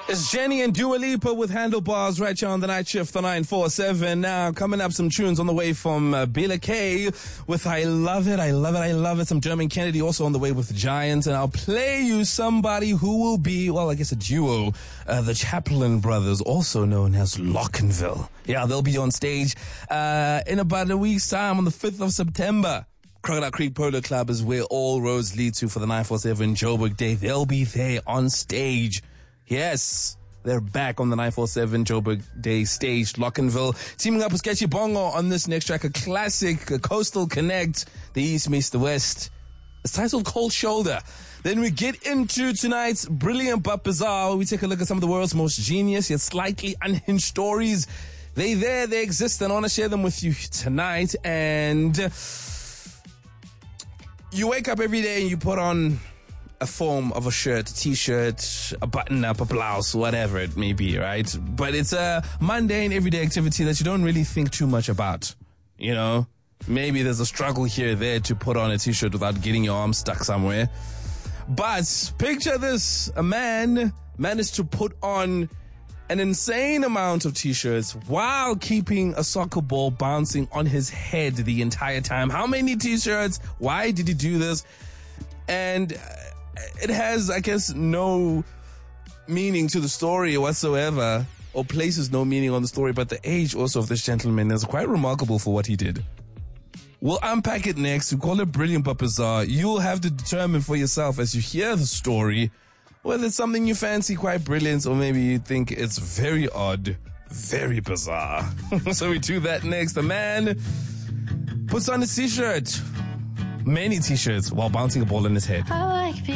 It's Jenny and Dua Lipa with Handlebars right here on the night shift, the 947. Now, coming up, some tunes on the way from Bela K with I Love It, I Love It, I Love It. Some German Kennedy also on the way with Giants. And I'll play you somebody who will be, well, I guess a duo, the Chaplin brothers, also known as Lockenville. Yeah, they'll be on stage in about a week's time on the 5th of September. Crocodile Creek Polo Club is where all roads lead to for the 947 Joburg Day. They'll be there on stage. Yes, they're back on the 947 Joburg Day stage, Lockenville, teaming up with Sketchy Bongo on this next track, a classic, a Coastal Connect, the East meets the West. It's titled Cold Shoulder. Then we get into tonight's Brilliant but Bizarre. We take a look at some of the world's most genius yet slightly unhinged stories. They exist, and I want to share them with you tonight. And you wake up every day and you put on a form of a shirt, a t-shirt, a button-up, a blouse, whatever it may be, right? But it's a mundane, everyday activity that you don't really think too much about, you know? Maybe there's a struggle here or there to put on a t-shirt without getting your arm stuck somewhere. But picture this, a man managed to put on an insane amount of t-shirts while keeping a soccer ball bouncing on his head the entire time. How many t-shirts? Why did he do this? And it has, I guess, no meaning to the story whatsoever, or places no meaning on the story, but the age also of this gentleman is quite remarkable for what he did. We'll unpack it next. We call it Brilliant but Bizarre. You'll have to determine for yourself as you hear the story whether it's something you fancy quite brilliant or maybe you think it's very odd, very bizarre. So we do that next. The man puts on a t-shirt, many t-shirts, while bouncing a ball in his head.